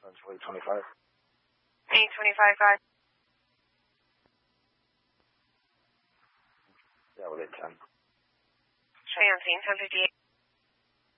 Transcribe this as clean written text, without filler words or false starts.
Essentially 25. 825, guys. Yeah, with 810. Showing on scene, 1058.